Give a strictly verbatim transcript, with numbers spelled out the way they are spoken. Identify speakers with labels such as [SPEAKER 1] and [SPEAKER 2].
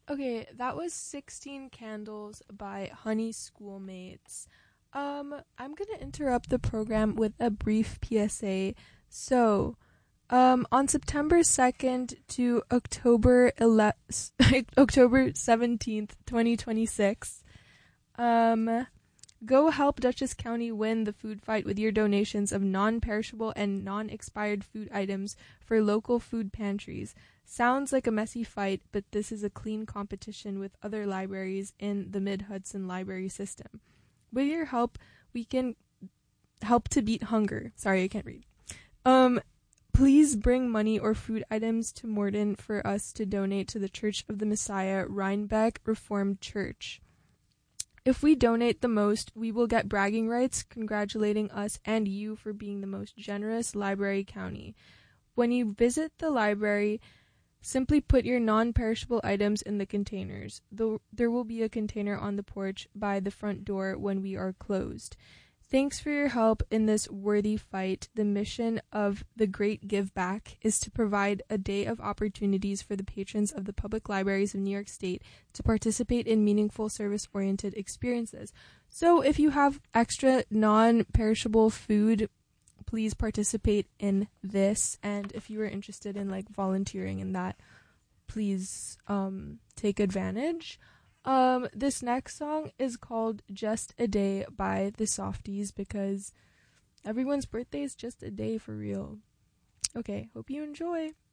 [SPEAKER 1] Okay, that was sixteen Candles by Honey Schoolmates. Um, I'm going to interrupt the program with a brief P S A. So, um, on September second to October eleventh, October seventeenth, twenty twenty-six, um, go help Dutchess County win the food fight with your donations of non-perishable and non-expired food items for local food pantries. Sounds like a messy fight, but this is a clean competition with other libraries in the Mid-Hudson library system. With your help, we can help to beat hunger. Sorry, I can't read. Um, please bring money or food items to Morden for us to donate to the Church of the Messiah Rhinebeck Reformed Church. If we donate the most, we will get bragging rights congratulating us and you for being the most generous library county. When you visit the library, simply put your non-perishable items in the containers. Though there will be a container on the porch by the front door when we are closed. Thanks for your help in this worthy fight. The mission of the Great Give Back is to provide a day of opportunities for the patrons of the public libraries of New York State to participate in meaningful service-oriented experiences. So if you have extra non-perishable food, please participate in this. And if you are interested in like volunteering in that, please um, take advantage. Um, this next song is called Just a Day by the Softies because everyone's birthday is just a day for real. Okay, hope you enjoy.